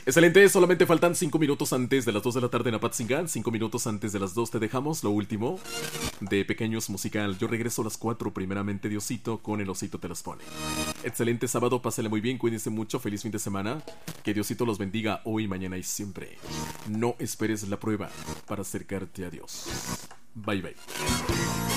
Excelente, solamente faltan 5 minutos antes de las 2 de la tarde en Apatzingán. 5 minutos antes de las 2 te dejamos lo último de Pequeños Musical. Yo regreso a las 4, primeramente Diosito, con el Osito te las pone. Excelente sábado, pásale muy bien, cuídense mucho, feliz fin de semana. Que Diosito los bendiga hoy, mañana y siempre. No esperes la prueba para acercarte a Dios. Bye bye.